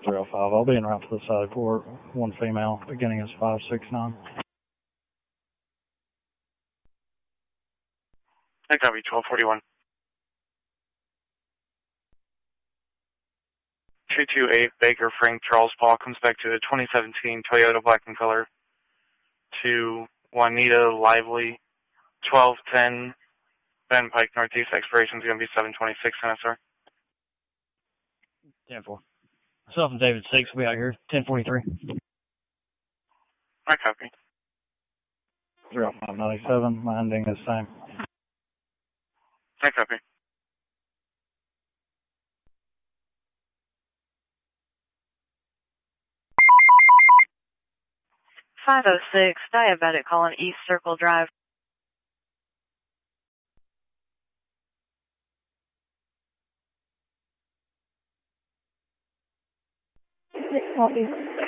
305. I'll be en route to the side port. One female. Beginning is 569. I copy 1241. 228 Baker Frank Charles Paul comes back to the 2017 Toyota Black and Color to Juanita Lively, 1210 Ben Pike Northeast. Expiration is going to be 726 NSR. 10-4. Myself and David 6 will be out here. 1043. I copy. 0597. My ending is same. I copy. .506 Diabetic calling East Circle Drive. Copy.